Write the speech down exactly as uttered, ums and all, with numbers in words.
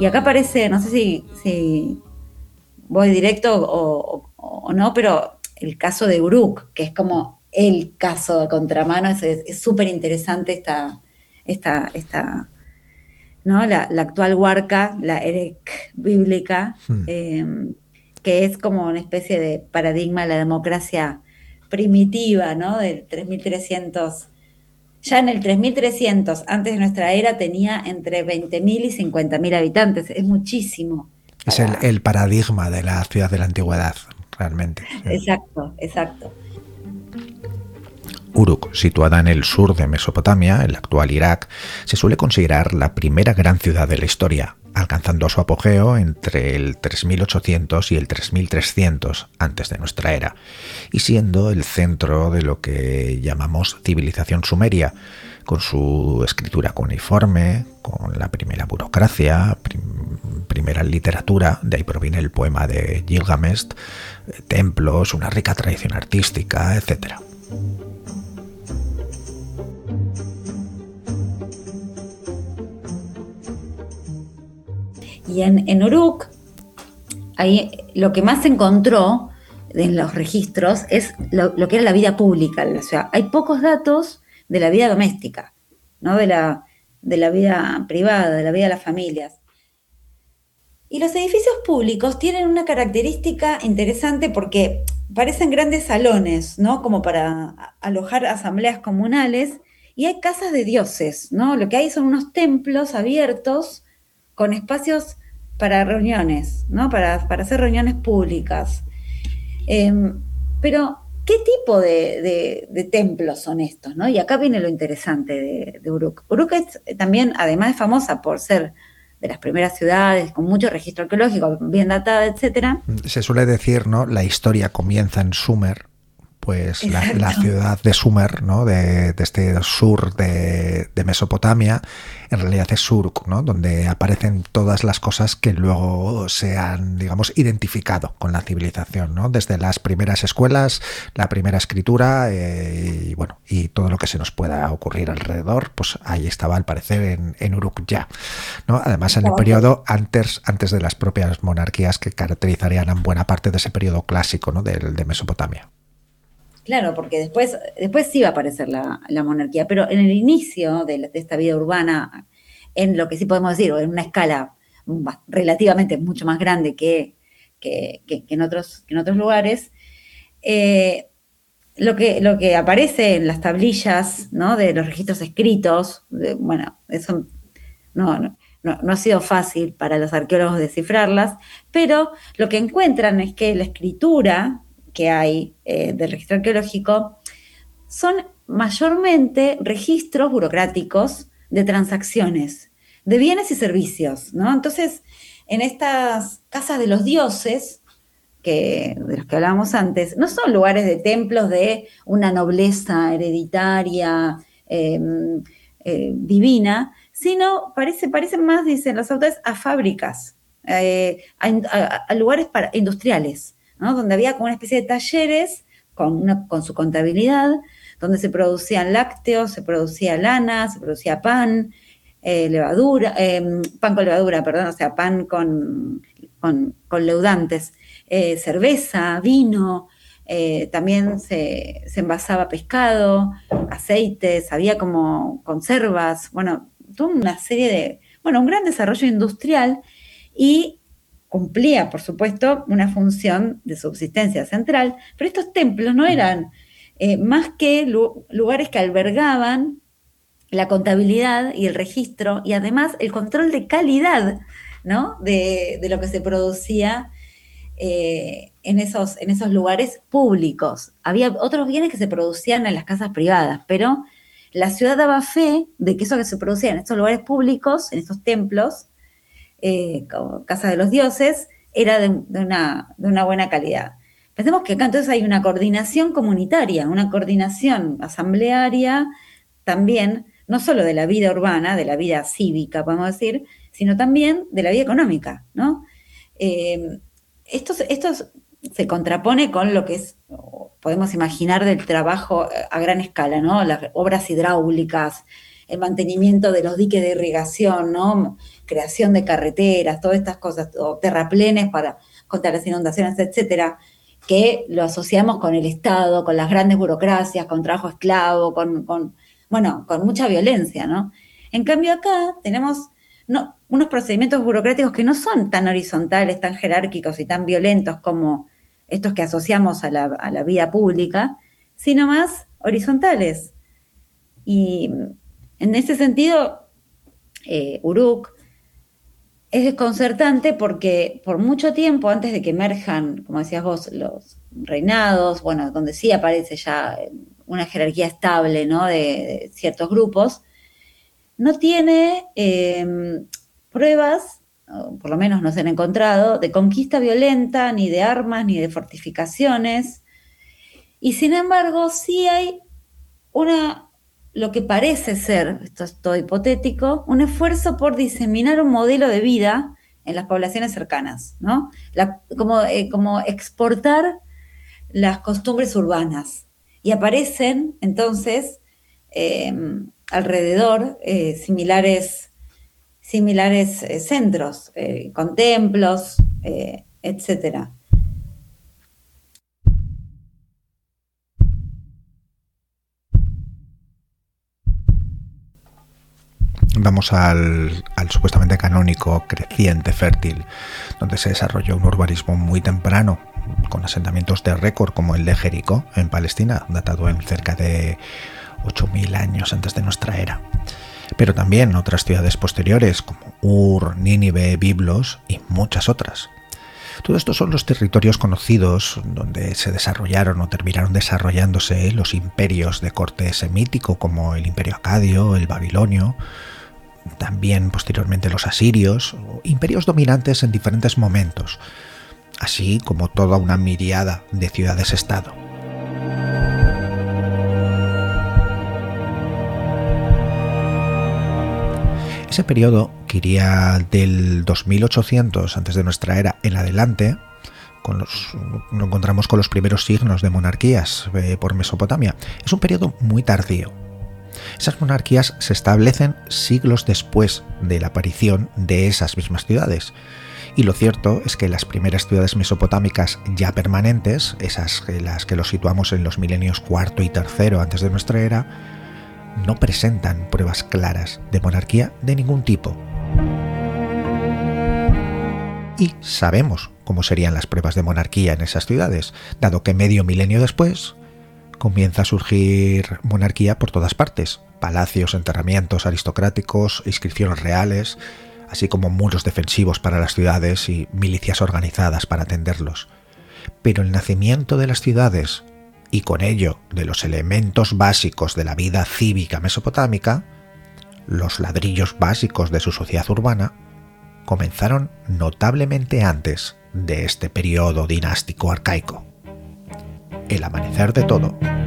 Y acá aparece, no sé si, si voy directo o, o, o no, pero el caso de Uruk, que es como el caso de contramano, es súper interesante esta, esta, esta, ¿no? La, la actual Huarca, la Erech bíblica, Hmm. eh, que es como una especie de paradigma de la democracia primitiva, ¿no? Del tres mil trescientos. Ya en el tres mil trescientos, antes de nuestra era, tenía entre veinte mil y cincuenta mil habitantes. Es muchísimo Es el, para... el paradigma de la ciudad de la antigüedad, realmente. Sí. Exacto, exacto. Uruk, situada en el sur de Mesopotamia, el actual Irak, se suele considerar la primera gran ciudad de la historia, alcanzando su apogeo entre el tres mil ochocientos y el tres mil trescientos antes de nuestra era, y siendo el centro de lo que llamamos civilización sumeria, con su escritura cuneiforme, con la primera burocracia, prim primera literatura, de ahí proviene el poema de Gilgamesh, templos, una rica tradición artística, etcétera. Y en, en Uruk, ahí lo que más se encontró en los registros es lo, lo que era la vida pública de la ciudad. Hay pocos datos de la vida doméstica, ¿no? De la, de la vida privada, de la vida de las familias. Y los edificios públicos tienen una característica interesante porque parecen grandes salones, ¿no? Como para alojar asambleas comunales, y hay casas de dioses, ¿no? Lo que hay son unos templos abiertos con espacios para reuniones, ¿no? Para, para hacer reuniones públicas. Eh, pero, ¿qué tipo de, de, de, templos son estos, ¿no? Y acá viene lo interesante de, de Uruk. Uruk es también, además es famosa por ser de las primeras ciudades, con mucho registro arqueológico, bien datada, etcétera. Se suele decir, ¿no? La historia comienza en Sumer, pues la, la Exacto. ciudad de Sumer, ¿no? de, de este sur de, de Mesopotamia, en realidad es Uruk, ¿no? Donde aparecen todas las cosas que luego se han, digamos, identificado con la civilización, ¿no? Desde las primeras escuelas, la primera escritura, eh, y bueno, y todo lo que se nos pueda ocurrir alrededor, pues ahí estaba al parecer en, en Uruk ya, ¿no? Además, en el Estaba todo. periodo antes, antes de las propias monarquías que caracterizarían a buena parte de ese periodo clásico, ¿no? de, de Mesopotamia. Claro, porque después, después sí va a aparecer la, la monarquía, pero en el inicio de, la, de, esta vida urbana, en lo que sí podemos decir, o en una escala relativamente mucho más grande que, que, que, que, en, otros, que en otros lugares, eh, lo, que, lo que aparece en las tablillas, ¿no? De los registros escritos, de, bueno, eso no, no, no, no ha sido fácil para los arqueólogos descifrarlas, pero lo que encuentran es que la escritura que hay eh, del registro arqueológico son mayormente registros burocráticos de transacciones, de bienes y servicios, ¿no? Entonces, en estas casas de los dioses, que, de los que hablábamos antes, no son lugares de templos de una nobleza hereditaria, eh, eh, divina, sino parece, parecen más, dicen los autores, a fábricas, eh, a, a, a, lugares para, industriales, ¿no? Donde había como una especie de talleres con, una, con su contabilidad, donde se producían lácteos, se producía lana, se producía pan, eh, levadura, eh, pan con levadura, perdón, o sea, pan con, con, con leudantes, eh, cerveza, vino, eh, también se, se envasaba pescado, aceites, había como conservas, bueno, toda una serie de, bueno, un gran desarrollo industrial y cumplía, por supuesto, una función de subsistencia central, pero estos templos no eran eh, más que lu lugares que albergaban la contabilidad y el registro y además el control de calidad, ¿no? de, de lo que se producía eh, en, esos, en esos lugares públicos. Había otros bienes que se producían en las casas privadas, pero la ciudad daba fe de que eso que se producía en estos lugares públicos, en estos templos, eh, como Casa de los Dioses, era de, de, una, de una buena calidad. Pensemos que acá entonces hay una coordinación comunitaria, una coordinación asamblearia también, no solo de la vida urbana, de la vida cívica, podemos decir, sino también de la vida económica, ¿no? Eh, esto, esto se contrapone con lo que es, podemos imaginar, del trabajo a gran escala, ¿no? Las obras hidráulicas, el mantenimiento de los diques de irrigación, ¿no? Creación de carreteras, todas estas cosas, o terraplenes para, contra las inundaciones, etcétera, que lo asociamos con el Estado, con las grandes burocracias, con trabajo esclavo, con, con bueno, con mucha violencia, ¿no? En cambio acá tenemos no, unos procedimientos burocráticos que no son tan horizontales, tan jerárquicos y tan violentos como estos que asociamos a la, a la vida pública, sino más horizontales. Y en ese sentido, eh, Uruk es desconcertante porque por mucho tiempo, antes de que emerjan, como decías vos, los reinados, bueno, donde sí aparece ya una jerarquía estable, ¿no?, de, de ciertos grupos, no tiene eh, pruebas, o por lo menos no se han encontrado, de conquista violenta, ni de armas, ni de fortificaciones, y sin embargo sí hay una, lo que parece ser, esto es todo hipotético, un esfuerzo por diseminar un modelo de vida en las poblaciones cercanas, ¿no? La, como, eh, como exportar las costumbres urbanas. Y aparecen, entonces, eh, alrededor eh, similares, similares eh, centros, eh, con templos, eh, etcétera. Vamos al, al supuestamente canónico creciente fértil, donde se desarrolló un urbanismo muy temprano, con asentamientos de récord como el de Jericó, en Palestina, datado en cerca de ocho mil años antes de nuestra era. Pero también otras ciudades posteriores, como Ur, Nínive, Biblos y muchas otras. Todos estos son los territorios conocidos donde se desarrollaron o terminaron desarrollándose los imperios de corte semítico, como el Imperio Acadio, el Babilonio, también posteriormente los asirios, imperios dominantes en diferentes momentos, así como toda una miríada de ciudades-estado. Ese periodo, que iría del dos mil ochocientos antes de nuestra era en adelante, con los, nos encontramos con los primeros signos de monarquías eh, por Mesopotamia, es un periodo muy tardío. Esas monarquías se establecen siglos después de la aparición de esas mismas ciudades. Y lo cierto es que las primeras ciudades mesopotámicas ya permanentes, esas en las que los situamos en los milenios cuarto y tercero antes de nuestra era, no presentan pruebas claras de monarquía de ningún tipo. Y sabemos cómo serían las pruebas de monarquía en esas ciudades, dado que medio milenio después comienza a surgir monarquía por todas partes: palacios, enterramientos aristocráticos, inscripciones reales, así como muros defensivos para las ciudades y milicias organizadas para atenderlos. Pero el nacimiento de las ciudades, y con ello de los elementos básicos de la vida cívica mesopotámica, los ladrillos básicos de su sociedad urbana, comenzaron notablemente antes de este periodo dinástico arcaico. El amanecer de todo